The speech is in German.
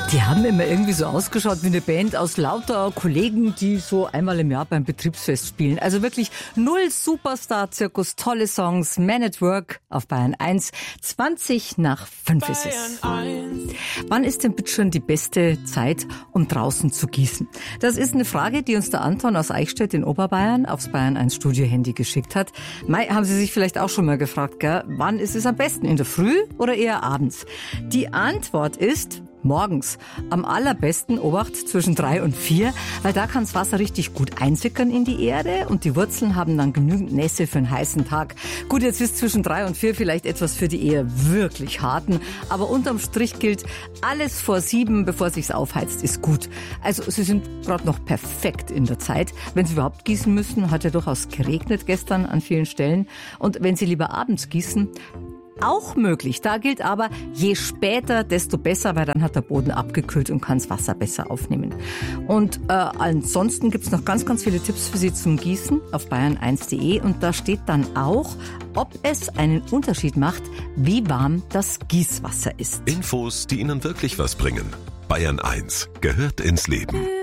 Die haben immer irgendwie so ausgeschaut wie eine Band aus lauter Kollegen, die so einmal im Jahr beim Betriebsfest spielen. Also wirklich null Superstar-Zirkus, tolle Songs, Man at Work auf Bayern 1. 5:20 ist es. Wann ist denn bitte schon die beste Zeit, um draußen zu gießen? Das ist eine Frage, die uns der Anton aus Eichstätt in Oberbayern aufs Bayern 1 Studio-Handy geschickt hat. Mai, haben Sie sich vielleicht auch schon mal gefragt, gell? Wann ist es am besten? In der Früh oder eher abends? Die Antwort ist morgens. Am allerbesten Obacht zwischen 3 und 4, weil da kann das Wasser richtig gut einsickern in die Erde und die Wurzeln haben dann genügend Nässe für einen heißen Tag. Gut, jetzt ist zwischen 3 und 4 vielleicht etwas für die eher wirklich harten, aber unterm Strich gilt, alles vor 7, bevor sich's aufheizt, ist gut. Also Sie sind gerade noch perfekt in der Zeit. Wenn Sie überhaupt gießen müssen, hat ja durchaus geregnet gestern an vielen Stellen. Und wenn Sie lieber abends gießen, auch möglich. Da gilt aber, je später, desto besser, weil dann hat der Boden abgekühlt und kann das Wasser besser aufnehmen. Und ansonsten gibt's noch ganz, ganz viele Tipps für Sie zum Gießen auf bayern1.de und da steht dann auch, ob es einen Unterschied macht, wie warm das Gießwasser ist. Infos, die Ihnen wirklich was bringen. Bayern 1 gehört ins Leben.